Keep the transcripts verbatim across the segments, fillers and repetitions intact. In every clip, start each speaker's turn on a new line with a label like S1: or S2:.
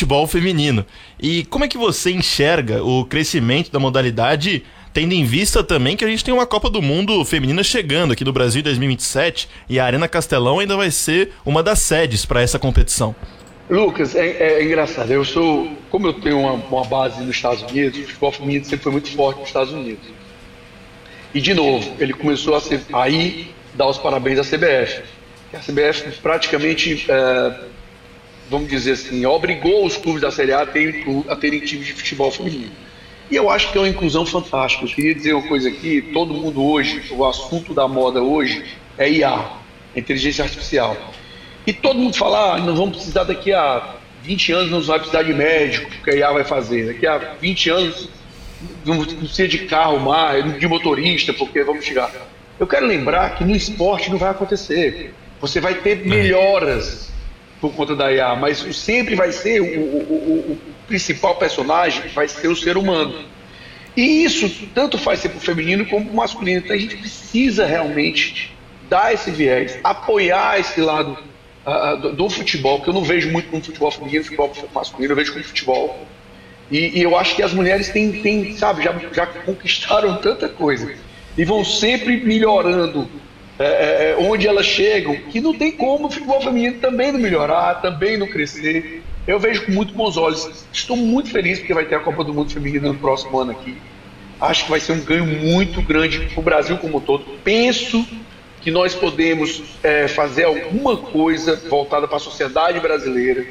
S1: futebol feminino. E como é que você enxerga o crescimento da modalidade, tendo em vista também que a gente tem uma Copa do Mundo feminina chegando aqui no Brasil em dois mil e vinte e sete e a Arena Castelão ainda vai ser uma das sedes para essa competição?
S2: Lucas, é, é engraçado. Eu sou, como eu tenho uma, uma base nos Estados Unidos, o futebol feminino sempre foi muito forte nos Estados Unidos. E de novo, ele começou a ser, aí dar os parabéns à C B F. A C B F praticamente, é, vamos dizer assim, obrigou os clubes da Série A a terem, a terem times de futebol feminino. E eu acho que é uma inclusão fantástica. Eu queria dizer uma coisa aqui: todo mundo hoje, o assunto da moda hoje é I A, inteligência artificial. E todo mundo fala, ah, não vamos precisar daqui a vinte anos, não vai precisar de médico, porque a I A vai fazer. Daqui a vinte anos não precisa de carro mais, de motorista, porque vamos chegar. Eu quero lembrar que no esporte não vai acontecer. Você vai ter melhoras por conta da I A, mas sempre vai ser o, o, o, o principal personagem, vai ser o ser humano. E isso tanto faz ser para o feminino como para o masculino. Então a gente precisa realmente dar esse viés, apoiar esse lado uh, do, do futebol, que eu não vejo muito como futebol feminino, futebol masculino, eu vejo como futebol. E, e eu acho que as mulheres têm, têm sabe, já, já conquistaram tanta coisa e vão sempre melhorando é, é, onde elas chegam, que não tem como o futebol feminino também não melhorar, também não crescer. Eu vejo com muito bons olhos. Estou muito feliz porque vai ter a Copa do Mundo Feminina no próximo ano aqui. Acho que vai ser um ganho muito grande para o Brasil como um todo. Penso que nós podemos é, fazer alguma coisa voltada para a sociedade brasileira,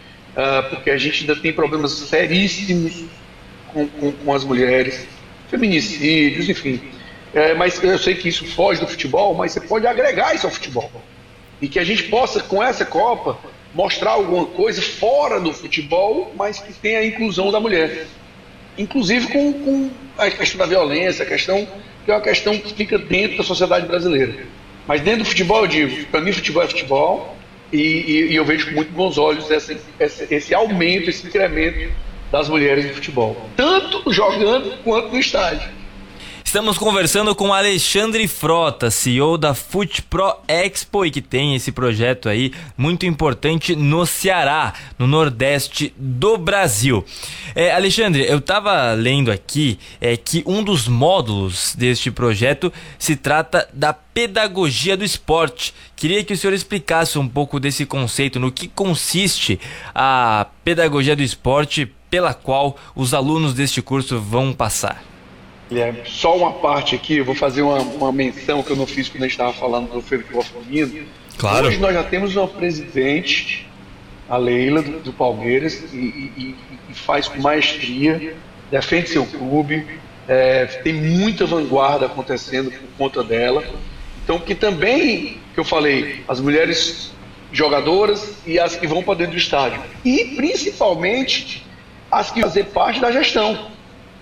S2: uh, porque a gente ainda tem problemas seríssimos com, com, com as mulheres, feminicídios, enfim. É, mas eu sei que isso foge do futebol, mas você pode agregar isso ao futebol. E que a gente possa, com essa Copa, mostrar alguma coisa fora do futebol, mas que tenha a inclusão da mulher. Inclusive com, com a questão da violência, a questão que é uma questão que fica dentro da sociedade brasileira. Mas dentro do futebol, eu digo, para mim futebol é futebol, e, e, e eu vejo com muito bons olhos esse, esse, esse aumento, esse incremento das mulheres no futebol. Tanto jogando quanto no estádio.
S3: Estamos conversando com Alexandre Frota, C E O da FutPro Expo, e que tem esse projeto aí muito importante no Ceará, no Nordeste do Brasil. É, Alexandre, eu estava lendo aqui é, que um dos módulos deste projeto se trata da pedagogia do esporte. Queria que o senhor explicasse um pouco desse conceito, no que consiste a pedagogia do esporte pela qual os alunos deste curso vão passar.
S2: É, só uma parte aqui, eu vou fazer uma, uma menção que eu não fiz quando a gente estava falando do futebol feminino.
S3: Claro.
S2: Hoje nós já temos uma presidente, a Leila, do, do Palmeiras, e, e, e faz com maestria, defende seu clube, é, tem muita vanguarda acontecendo por conta dela. Então, que também, que eu falei, as mulheres jogadoras e as que vão para dentro do estádio. E, principalmente, as que fazem parte da gestão.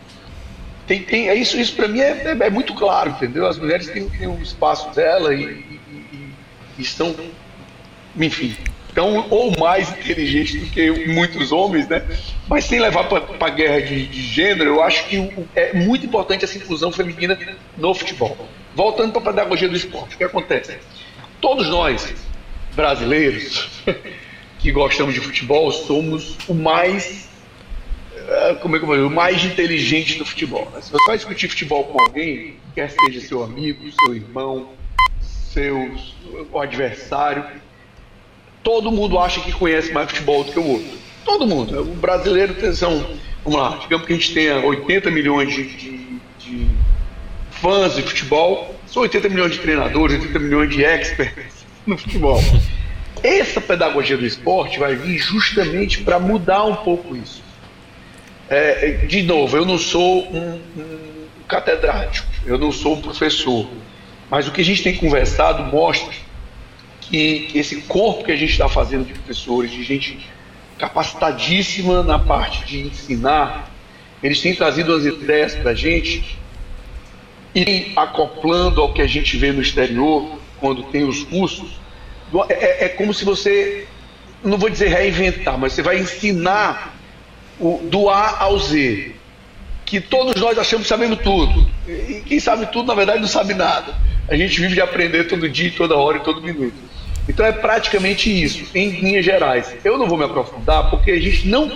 S2: Tem, tem, é isso isso para mim é, é, é muito claro, entendeu? As mulheres têm, têm um espaço dela e, e, e, e estão, enfim, tão ou mais inteligentes do que muitos homens, né? Mas sem levar para a guerra de, de gênero, eu acho que o, é muito importante essa inclusão feminina no futebol. Voltando para a pedagogia do esporte, o que acontece? Todos nós, brasileiros, que gostamos de futebol, somos o mais... como é que eu vou dizer, o mais inteligente do futebol. Se você vai discutir futebol com alguém, quer seja seu amigo, seu irmão, seu o adversário, todo mundo acha que conhece mais futebol do que o outro. Todo mundo. O brasileiro são, vamos lá, digamos que a gente tenha oitenta milhões de, de, de fãs de futebol, são oitenta milhões de treinadores, oitenta milhões de experts no futebol. Essa pedagogia do esporte vai vir justamente para mudar um pouco isso. É, de novo, eu não sou um, um catedrático, eu não sou um professor, mas o que a gente tem conversado mostra que, que esse corpo que a gente está fazendo de professores, de gente capacitadíssima na parte de ensinar, eles têm trazido as ideias para a gente e acoplando ao que a gente vê no exterior, quando tem os cursos, é, é como se você, não vou dizer reinventar, mas você vai ensinar O, do A ao Z, que todos nós achamos sabendo tudo, e quem sabe tudo na verdade não sabe nada. A gente vive de aprender todo dia, toda hora e todo minuto. Então é praticamente isso, em linhas gerais. Eu não vou me aprofundar porque a gente não